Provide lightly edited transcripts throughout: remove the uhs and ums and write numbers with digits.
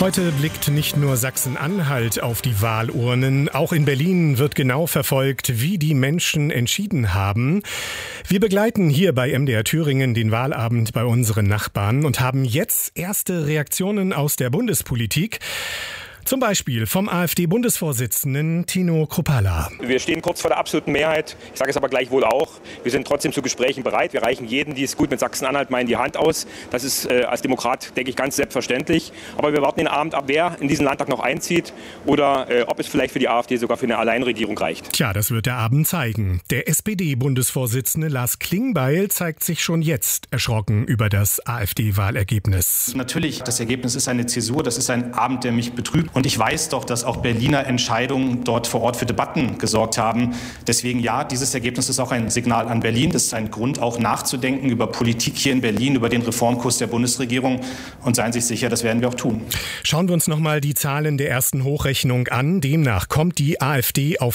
Heute blickt nicht nur Sachsen-Anhalt auf die Wahlurnen, auch in Berlin wird genau verfolgt, wie die Menschen entschieden haben. Wir begleiten hier bei MDR Thüringen den Wahlabend bei unseren Nachbarn und haben jetzt erste Reaktionen aus der Bundespolitik. Zum Beispiel vom AfD-Bundesvorsitzenden Tino Kruppalla. Wir stehen kurz vor der absoluten Mehrheit. Ich sage es aber gleichwohl auch. Wir sind trotzdem zu Gesprächen bereit. Wir reichen jedem, die es gut mit Sachsen-Anhalt meinen, die Hand aus. Das ist als Demokrat, denke ich, ganz selbstverständlich. Aber wir warten den Abend ab, wer in diesen Landtag noch einzieht oder ob es vielleicht für die AfD sogar für eine Alleinregierung reicht. Tja, das wird der Abend zeigen. Der SPD-Bundesvorsitzende Lars Klingbeil zeigt sich schon jetzt erschrocken über das AfD-Wahlergebnis. Natürlich, das Ergebnis ist eine Zäsur. Das ist ein Abend, der mich betrübt. Und ich weiß doch, dass auch Berliner Entscheidungen dort vor Ort für Debatten gesorgt haben. Deswegen ja, dieses Ergebnis ist auch ein Signal an Berlin. Das ist ein Grund, auch nachzudenken über Politik hier in Berlin, über den Reformkurs der Bundesregierung. Und seien Sie sich sicher, das werden wir auch tun. Schauen wir uns nochmal die Zahlen der ersten Hochrechnung an. Demnach kommt die AfD auf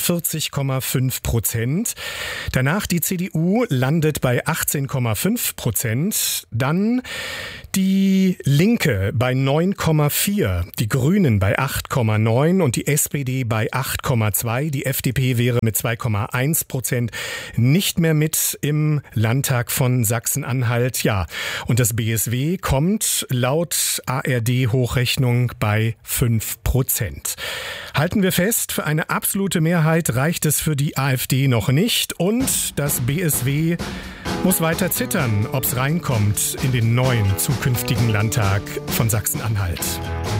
44,5%. Danach die CDU landet bei 18,5%. Dann die Linke bei 9,4%. Die Grünen bei 8,9% und die SPD bei 8,2%. Die FDP wäre mit 2,1% nicht mehr mit im Landtag von Sachsen-Anhalt. Ja, und das BSW kommt laut ARD-Hochrechnung bei 5%. Halten wir fest, für eine absolute Mehrheit reicht es für die AfD noch nicht und das BSW muss weiter zittern, ob es reinkommt in den neuen zukünftigen Landtag von Sachsen-Anhalt.